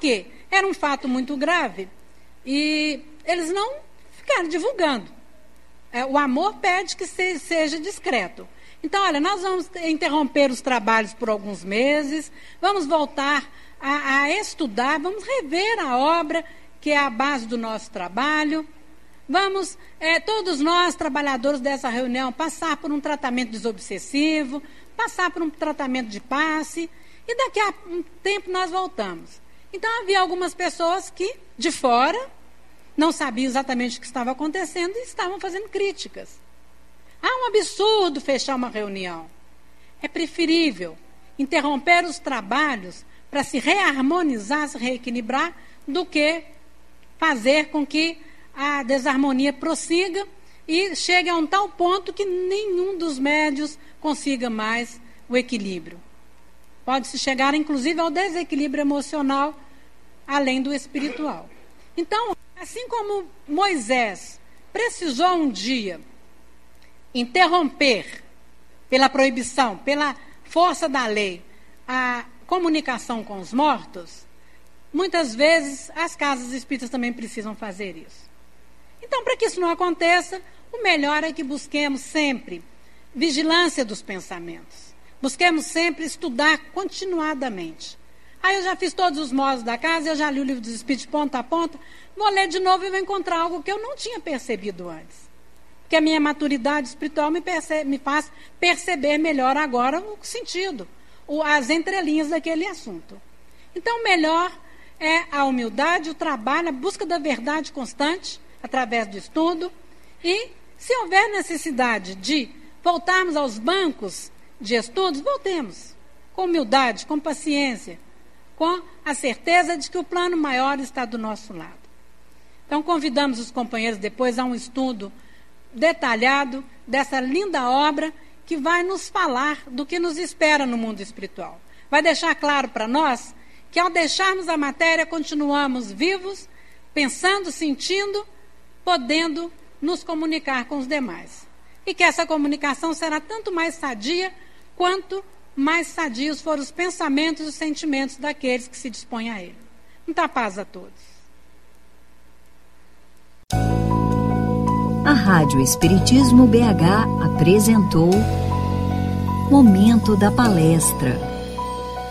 quê? Era um fato muito grave e eles não ficaram divulgando. O amor pede que seja discreto. Então, olha, nós vamos interromper os trabalhos por alguns meses, vamos voltar a estudar, vamos rever a obra, que é a base do nosso trabalho. Vamos, todos nós, trabalhadores dessa reunião, passar por um tratamento desobsessivo, passar por um tratamento de passe, e daqui a um tempo nós voltamos. Então, havia algumas pessoas que, de fora, não sabiam exatamente o que estava acontecendo e estavam fazendo críticas. Um absurdo fechar uma reunião. É preferível interromper os trabalhos para se reharmonizar, se reequilibrar, do que fazer com que a desarmonia prossiga e chegue a um tal ponto que nenhum dos médios consiga mais o equilíbrio. Pode-se chegar, inclusive, ao desequilíbrio emocional, além do espiritual. Então, assim como Moisés precisou um dia interromper, pela proibição, pela força da lei, a comunicação com os mortos, muitas vezes as casas espíritas também precisam fazer isso. Então, para que isso não aconteça, o melhor é que busquemos sempre vigilância dos pensamentos. Busquemos sempre estudar continuadamente. Eu já fiz todos os módulos da casa, eu já li o livro dos Espíritos de ponta a ponta, vou ler de novo e vou encontrar algo que eu não tinha percebido antes. Porque a minha maturidade espiritual me faz perceber melhor agora o sentido, as entrelinhas daquele assunto. Então, o melhor é a humildade, o trabalho, a busca da verdade constante, através do estudo. E, se houver necessidade de voltarmos aos bancos de estudos, voltemos. Com humildade, com paciência, com a certeza de que o plano maior está do nosso lado. Então, convidamos os companheiros depois a um estudo detalhado dessa linda obra que vai nos falar do que nos espera no mundo espiritual. Vai deixar claro para nós que, ao deixarmos a matéria, continuamos vivos, pensando, sentindo, podendo nos comunicar com os demais. E que essa comunicação será tanto mais sadia quanto mais sadios forem os pensamentos e os sentimentos daqueles que se dispõem a ele. Muita paz a todos. A Rádio Espiritismo BH apresentou Momento da Palestra.